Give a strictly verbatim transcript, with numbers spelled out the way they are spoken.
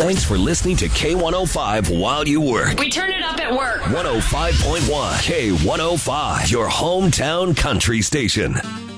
Thanks for listening to K one oh five while you work. We turn it up at work. one oh five point one K one oh five, your hometown country station.